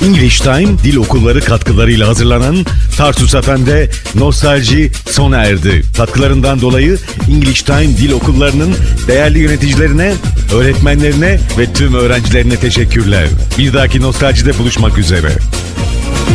English Time Dil Okulları katkılarıyla hazırlanan Tarsus FM'de nostalji sona erdi. Katkılarından dolayı English Time Dil Okulları'nın değerli yöneticilerine, öğretmenlerine ve tüm öğrencilerine teşekkürler. Bir dahaki nostaljide buluşmak üzere.